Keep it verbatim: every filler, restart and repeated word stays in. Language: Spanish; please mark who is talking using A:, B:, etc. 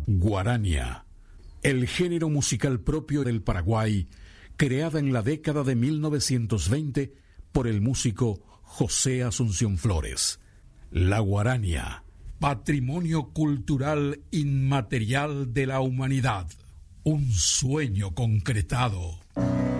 A: Guarania, el género musical propio del Paraguay, creada en la década de mil novecientos veinte por el músico José Asunción Flores. La guarania, patrimonio cultural inmaterial de la humanidad, un sueño concretado.